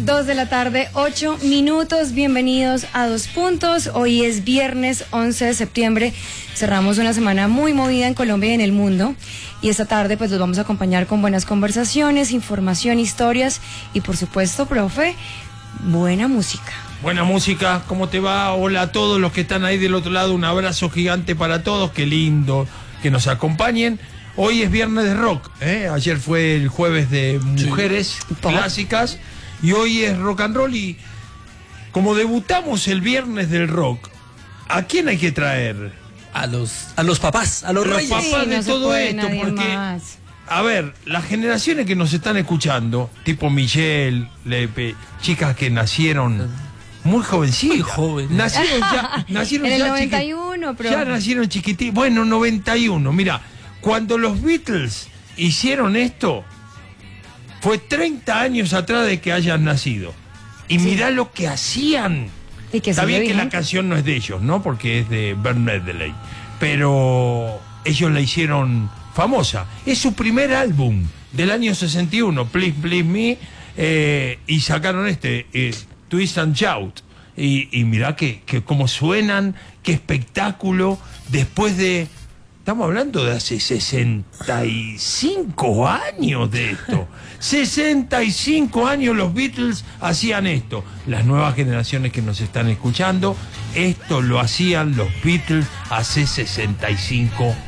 2 de la tarde, 8 minutos. Bienvenidos a Dos Puntos. Hoy es viernes 11 de septiembre. Cerramos una semana muy movida en Colombia y en el mundo. Y esta tarde pues los vamos a acompañar con buenas conversaciones, información, historias y por supuesto, profe, buena música. Buena música, ¿cómo te va? Hola a todos los que están ahí del otro lado. Un abrazo gigante para todos. Qué lindo que nos acompañen. Hoy es viernes de rock, ¿eh? Ayer fue el jueves de mujeres clásicas y hoy es rock and roll. Y como debutamos el viernes del rock, ¿a quién hay que traer? A los papás, a los reyes. Los papás Sí, de no se todo puede esto, nadie porque, más. a ver, las generaciones que nos están escuchando, tipo Michelle, Lepe, chicas que nacieron muy jovencitas. Muy jóvenes. Nacieron En el ya 91, pero... Ya nacieron chiquititos. Bueno, 91. Mira, cuando los Beatles hicieron esto, fue 30 años atrás de que hayan nacido. Y mirá lo que hacían. Y que Está sigue bien que la vigente. canción no es de ellos, ¿no? Porque es de Bert Medley. Pero ellos la hicieron famosa. Es su primer álbum del año 61, Please Please Me, y sacaron Twist and Shout. Y mirá que cómo suenan, qué espectáculo, después de... Estamos hablando de hace 65 años de esto. 65 años los Beatles hacían esto. Las nuevas generaciones que nos están escuchando, esto lo hacían los Beatles hace 65